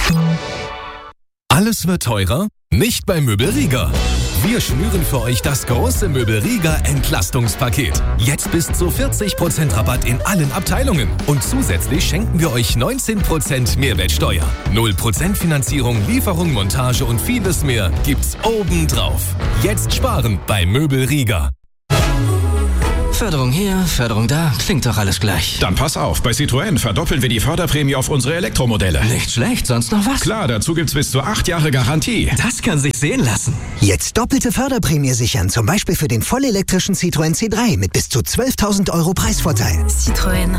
Alles wird teurer? Nicht bei Möbelrieger. Wir schnüren für euch das große Möbelrieger Entlastungspaket. Jetzt bis zu 40% Rabatt in allen Abteilungen. Und zusätzlich schenken wir euch 19% Mehrwertsteuer. 0% Finanzierung, Lieferung, Montage und vieles mehr gibt's obendrauf. Jetzt sparen bei Möbelrieger. Förderung hier, Förderung da, klingt doch alles gleich. Dann pass auf, bei Citroën verdoppeln wir die Förderprämie auf unsere Elektromodelle. Nicht schlecht, sonst noch was? Klar, dazu gibt's bis zu 8 Jahre Garantie. Das kann sich sehen lassen. Jetzt doppelte Förderprämie sichern, zum Beispiel für den vollelektrischen Citroën C3 mit bis zu 12.000 € Preisvorteil. Citroën.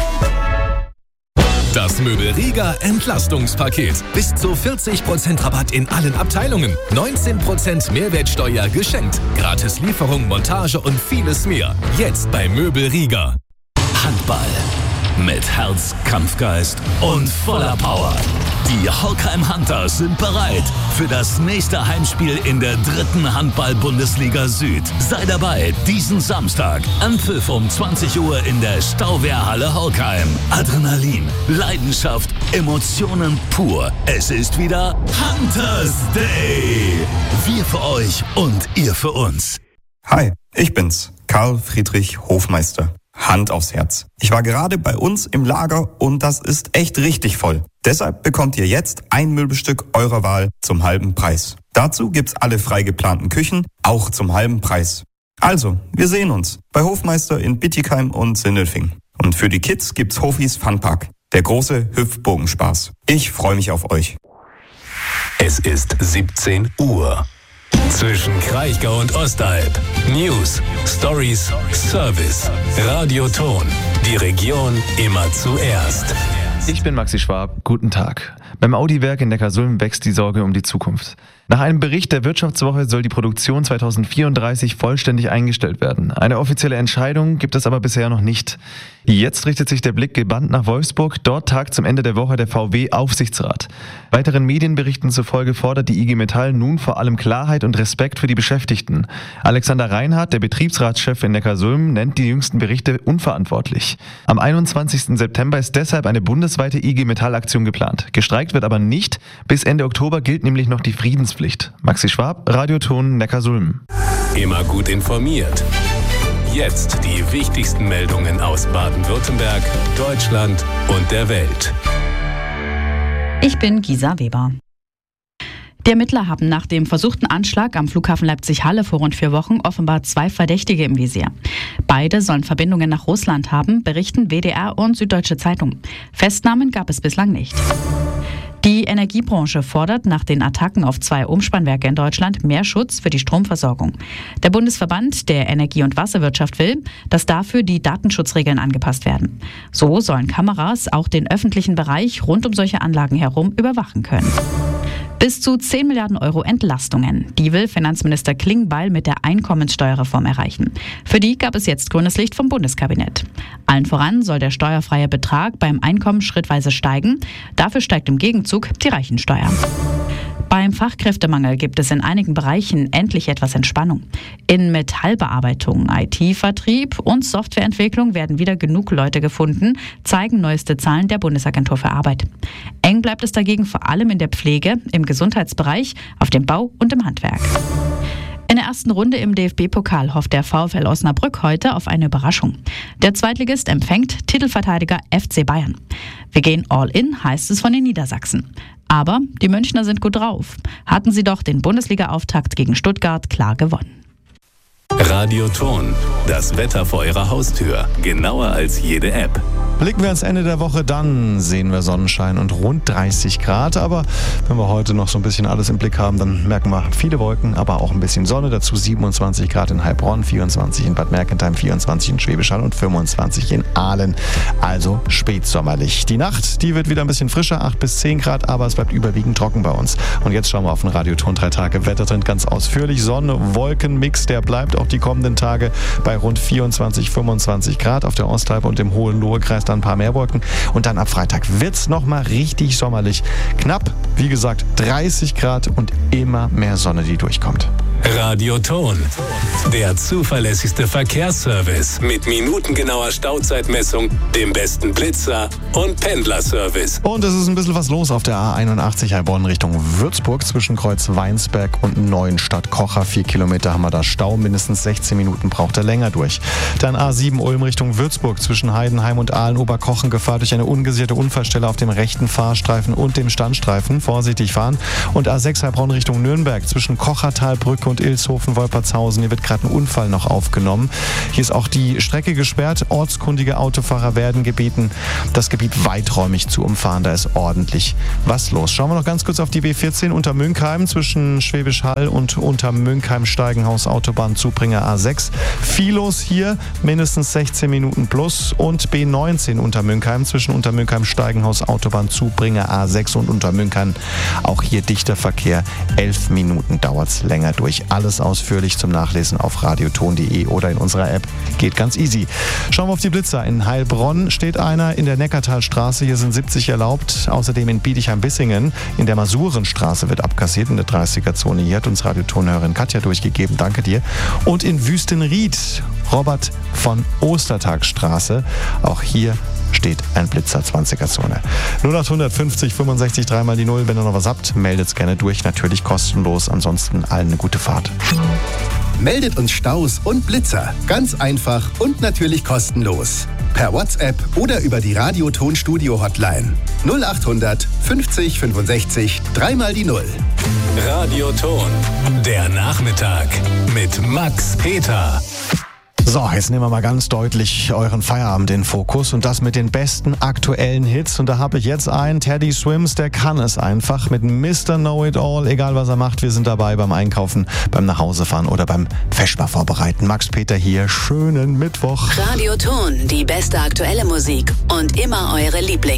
Das Möbelrieger Entlastungspaket. Bis zu 40% Rabatt in allen Abteilungen. 19% Mehrwertsteuer geschenkt. Gratis Lieferung, Montage und vieles mehr. Jetzt bei Möbelrieger. Handball. Mit Herz, Kampfgeist und voller Power. Die Horkheim Hunters sind bereit für das nächste Heimspiel in der 3. Handball-Bundesliga Süd. Sei dabei diesen Samstag. Anpfiff um 20 Uhr in der Stauwehrhalle Horkheim. Adrenalin, Leidenschaft, Emotionen pur. Es ist wieder Hunters Day. Wir für euch und ihr für uns. Hi, ich bin's, Karl Friedrich Hofmeister. Hand aufs Herz. Ich war gerade bei uns im Lager und das ist echt richtig voll. Deshalb bekommt ihr jetzt ein Möbelstück eurer Wahl zum halben Preis. Dazu gibt's alle frei geplanten Küchen, auch zum halben Preis. Also, wir sehen uns bei Hofmeister in Bietigheim und Sindelfingen. Und für die Kids gibt's Hofis Funpark, der große Hüpfbogenspaß. Ich freue mich auf euch. Es ist 17 Uhr. Zwischen Kraichgau und Ostalb. News, Stories, Service. Radioton. Die Region immer zuerst. Ich bin Maxi Schwab. Guten Tag. Beim Audi-Werk in Neckarsulm wächst die Sorge um die Zukunft. Nach einem Bericht der Wirtschaftswoche soll die Produktion 2034 vollständig eingestellt werden. Eine offizielle Entscheidung gibt es aber bisher noch nicht. Jetzt richtet sich der Blick gebannt nach Wolfsburg. Dort tagt zum Ende der Woche der VW-Aufsichtsrat. Weiteren Medienberichten zufolge fordert die IG Metall nun vor allem Klarheit und Respekt für die Beschäftigten. Alexander Reinhardt, der Betriebsratschef in Neckarsulm, nennt die jüngsten Berichte unverantwortlich. Am 21. September ist deshalb eine bundesweite IG Metall-Aktion geplant. Gestreikt wird aber nicht. Bis Ende Oktober gilt nämlich noch die Friedenspflicht. Maxi Schwab, Radioton Neckarsulm. Immer gut informiert. Jetzt die wichtigsten Meldungen aus Baden-Württemberg, Deutschland und der Welt. Ich bin Gisa Weber. Die Ermittler haben nach dem versuchten Anschlag am Flughafen Leipzig-Halle vor rund 4 Wochen offenbar 2 Verdächtige im Visier. Beide sollen Verbindungen nach Russland haben, berichten WDR und Süddeutsche Zeitung. Festnahmen gab es bislang nicht. Die Energiebranche fordert nach den Attacken auf 2 Umspannwerke in Deutschland mehr Schutz für die Stromversorgung. Der Bundesverband der Energie- und Wasserwirtschaft will, dass dafür die Datenschutzregeln angepasst werden. So sollen Kameras auch den öffentlichen Bereich rund um solche Anlagen herum überwachen können. Bis zu 10 Milliarden Euro Entlastungen. Die will Finanzminister Klingbeil mit der Einkommenssteuerreform erreichen. Für die gab es jetzt grünes Licht vom Bundeskabinett. Allen voran soll der steuerfreie Betrag beim Einkommen schrittweise steigen. Dafür steigt im Gegenzug die Reichensteuer. Beim Fachkräftemangel gibt es in einigen Bereichen endlich etwas Entspannung. In Metallbearbeitung, IT-Vertrieb und Softwareentwicklung werden wieder genug Leute gefunden, zeigen neueste Zahlen der Bundesagentur für Arbeit. Eng bleibt es dagegen vor allem in der Pflege, im Gesundheitsbereich, auf dem Bau und im Handwerk. In der ersten Runde im DFB-Pokal hofft der VfL Osnabrück heute auf eine Überraschung. Der Zweitligist empfängt Titelverteidiger FC Bayern. Wir gehen all in, heißt es von den Niedersachsen. Aber die Münchner sind gut drauf. Hatten sie doch den Bundesliga-Auftakt gegen Stuttgart klar gewonnen. Radioton. Das Wetter vor Ihrer Haustür. Genauer als jede App. Blicken wir ans Ende der Woche, dann sehen wir Sonnenschein und rund 30 Grad. Aber wenn wir heute noch so ein bisschen alles im Blick haben, dann merken wir viele Wolken, aber auch ein bisschen Sonne. Dazu 27 Grad in Heilbronn, 24 in Bad Mergentheim, 24 in Schwäbisch Hall und 25 in Aalen. Also spätsommerlich. Die Nacht, die wird wieder ein bisschen frischer, 8 bis 10 Grad, aber es bleibt überwiegend trocken bei uns. Und jetzt schauen wir auf den Radioton 3 Tage Wettertrend ganz ausführlich. Sonne-Wolken-Mix, der bleibt auch die kommenden Tage bei rund 24, 25 Grad auf der Osthalb und im Hohenlohe-Kreis dann ein paar mehr Wolken. Und dann ab Freitag wird es nochmal richtig sommerlich. Knapp, wie gesagt, 30 Grad und immer mehr Sonne, die durchkommt. Radioton. Der zuverlässigste Verkehrsservice mit minutengenauer Stauzeitmessung, dem besten Blitzer und Pendlerservice. Und es ist ein bisschen was los auf der A81 Heilbronn Richtung Würzburg zwischen Kreuz Weinsberg und Neuenstadt-Kocher. 4 Kilometer haben wir da Stau, mindestens 16 Minuten braucht er länger durch. Dann A7 Ulm Richtung Würzburg zwischen Heidenheim und Aalen-Oberkochen. Gefahr durch eine ungesicherte Unfallstelle auf dem rechten Fahrstreifen und dem Standstreifen. Vorsichtig fahren. Und A6 Heilbronn Richtung Nürnberg zwischen Kochertalbrücke und Ilshofen-Wolpertshausen. Hier wird gerade ein Unfall noch aufgenommen. Hier ist auch die Strecke gesperrt. Ortskundige Autofahrer werden gebeten, das Gebiet weiträumig zu umfahren. Da ist ordentlich was los. Schauen wir noch ganz kurz auf die B14 unter Münkheim zwischen Schwäbisch Hall und unter Münkheim Steigenhaus Autobahn Zubringer A6. Viel los hier, mindestens 16 Minuten plus. Und B19 unter Münkheim zwischen unter Münkheim Steigenhaus Autobahn Zubringer A6 und unter Münkheim auch hier dichter Verkehr. 11 Minuten dauert es länger durch. Alles ausführlich zum Nachlesen auf radioton.de oder in unserer App. Geht ganz easy. Schauen wir auf die Blitzer. In Heilbronn steht einer in der Neckartalstraße. Hier sind 70 erlaubt. Außerdem in Bietigheim-Bissingen. In der Masurenstraße wird abkassiert in der 30er-Zone. Hier hat uns Radiotonhörerin Katja durchgegeben. Danke dir. Und in Wüstenried, Robert von Ostertagstraße. Auch hier steht ein Blitzer, 20er-Zone. 0850 65 3 die 0. Wenn ihr noch was habt, meldet's gerne durch. Natürlich kostenlos. Ansonsten allen eine gute Fahrt. Meldet uns Staus und Blitzer. Ganz einfach und natürlich kostenlos. Per WhatsApp oder über die Radioton-Studio-Hotline. 0800 50 65 3 die 0. Radioton. Der Nachmittag mit Max Peter. So, jetzt nehmen wir mal ganz deutlich euren Feierabend in Fokus und das mit den besten aktuellen Hits. Und da habe ich jetzt einen, Teddy Swims, der kann es einfach mit Mr. Know-It-All, egal was er macht, wir sind dabei beim Einkaufen, beim Nachhausefahren oder beim Feschbar vorbereiten. Max Peter hier, schönen Mittwoch. Radioton, die beste aktuelle Musik und immer eure Lieblings.